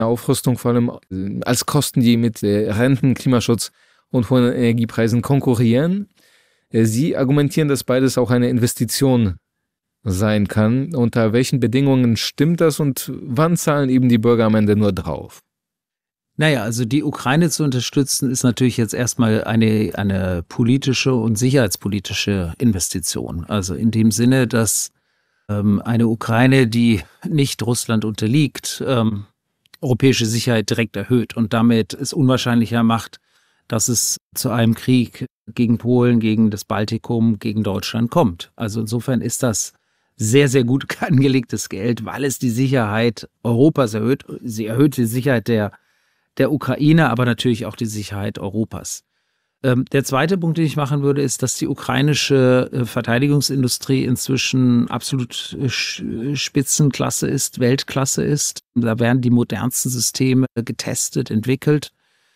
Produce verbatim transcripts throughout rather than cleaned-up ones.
Aufrüstung vor allem als Kosten, die mit Renten, Klimaschutz und hohen Energiepreisen konkurrieren. Sie argumentieren, dass beides auch eine Investition sein kann. Unter welchen Bedingungen stimmt das und wann zahlen eben die Bürger am Ende nur drauf? Naja, also die Ukraine zu unterstützen, ist natürlich jetzt erstmal eine, eine politische und sicherheitspolitische Investition. Also in dem Sinne, dass ähm, eine Ukraine, die nicht Russland unterliegt, ähm, europäische Sicherheit direkt erhöht und damit es unwahrscheinlicher macht, dass es zu einem Krieg gegen Polen, gegen das Baltikum, gegen Deutschland kommt. Also insofern ist das sehr, sehr gut angelegtes Geld, weil es die Sicherheit Europas erhöht. Sie erhöht die Sicherheit der, der Ukraine, aber natürlich auch die Sicherheit Europas. Ähm, der zweite Punkt, den ich machen würde, ist, dass die ukrainische äh, Verteidigungsindustrie inzwischen absolut äh, Spitzenklasse ist, Weltklasse ist. Da werden die modernsten Systeme getestet, entwickelt.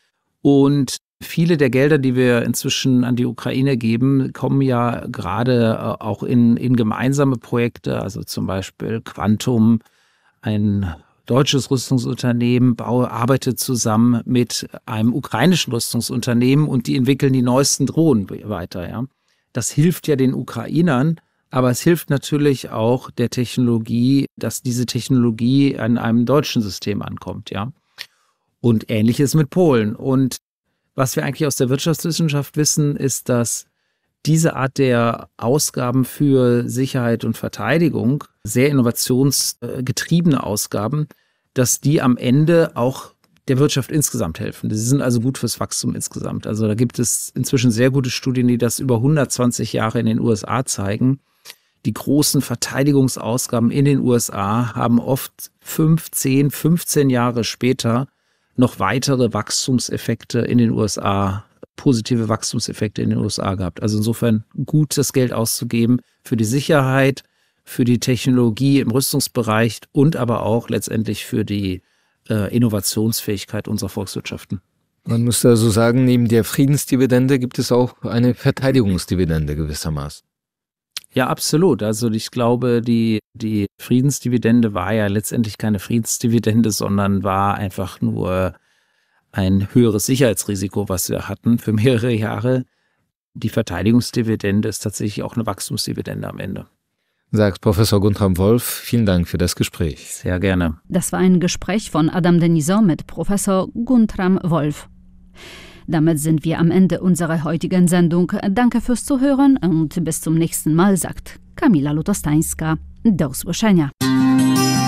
Und viele der Gelder, die wir inzwischen an die Ukraine geben, kommen ja gerade auch in, in gemeinsame Projekte, also zum Beispiel Quantum, ein deutsches Rüstungsunternehmen, baue, arbeitet zusammen mit einem ukrainischen Rüstungsunternehmen und die entwickeln die neuesten Drohnen weiter. Ja. Das hilft ja den Ukrainern, aber es hilft natürlich auch der Technologie, dass diese Technologie an einem deutschen System ankommt. Ja. Und Ähnliches mit Polen. Und was wir eigentlich aus der Wirtschaftswissenschaft wissen, ist, dass diese Art der Ausgaben für Sicherheit und Verteidigung, sehr innovationsgetriebene Ausgaben, dass die am Ende auch der Wirtschaft insgesamt helfen. Sie sind also gut fürs Wachstum insgesamt. Also da gibt es inzwischen sehr gute Studien, die das über hundertzwanzig Jahre in den U S A zeigen. Die großen Verteidigungsausgaben in den U S A haben oft fünf, zehn, fünfzehn Jahre später noch weitere Wachstumseffekte in den U S A, positive Wachstumseffekte in den U S A gehabt. Also insofern gut, das Geld auszugeben für die Sicherheit, für die Technologie im Rüstungsbereich und aber auch letztendlich für die äh, Innovationsfähigkeit unserer Volkswirtschaften. Man muss also sagen, neben der Friedensdividende gibt es auch eine Verteidigungsdividende gewissermaßen. Ja, absolut. Also ich glaube, die, die Friedensdividende war ja letztendlich keine Friedensdividende, sondern war einfach nur ein höheres Sicherheitsrisiko, was wir hatten für mehrere Jahre. Die Verteidigungsdividende ist tatsächlich auch eine Wachstumsdividende am Ende. Sagt Professor Guntram Wolf, vielen Dank für das Gespräch. Sehr gerne. Das war ein Gespräch von Adam Denisot mit Professor Guntram Wolf. Damit sind wir am Ende unserer heutigen Sendung. Danke fürs Zuhören und bis zum nächsten Mal, sagt Kamila Lutostańska. Do usłyszenia.